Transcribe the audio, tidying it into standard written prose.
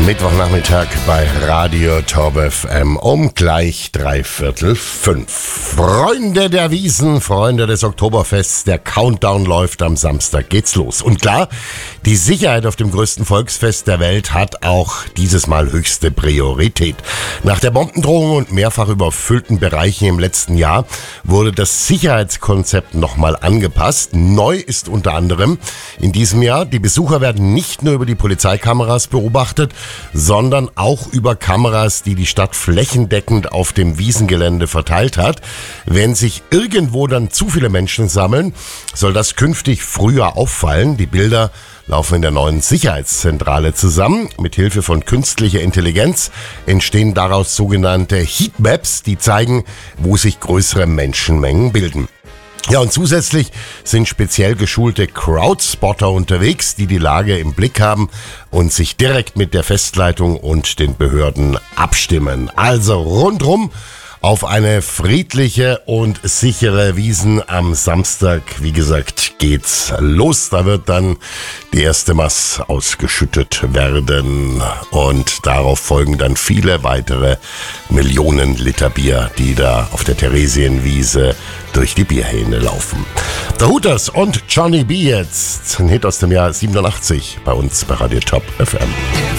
Mittwochnachmittag bei Radio Top FM um gleich 5:45. Freunde der Wiesn, Freunde des Oktoberfests, der Countdown läuft, am Samstag geht's los. Und klar, die Sicherheit auf dem größten Volksfest der Welt hat auch dieses Mal höchste Priorität. Nach der Bombendrohung und mehrfach überfüllten Bereichen im letzten Jahr wurde das Sicherheitskonzept nochmal angepasst. Neu ist unter anderem in diesem Jahr, die Besucher werden nicht nur über die Polizeikameras beobachtet, sondern auch über Kameras, die die Stadt flächendeckend auf dem Wiesengelände verteilt hat. Wenn sich irgendwo dann zu viele Menschen sammeln, soll das künftig früher auffallen. Die Bilder laufen in der neuen Sicherheitszentrale zusammen. Mit Hilfe von künstlicher Intelligenz entstehen daraus sogenannte Heatmaps, die zeigen, wo sich größere Menschenmengen bilden. Ja, und zusätzlich sind speziell geschulte Crowdspotter unterwegs, die die Lage im Blick haben und sich direkt mit der Festleitung und den Behörden abstimmen. Also rundrum auf eine friedliche und sichere Wiesn am Samstag, wie gesagt, geht's los. Da wird dann die erste Maß ausgeschüttet werden und darauf folgen dann viele weitere Millionen Liter Bier, die da auf der Theresienwiese durch die Bierhähne laufen. The Hooters und Johnny B. jetzt, ein Hit aus dem Jahr 87 bei uns bei Radio Top FM.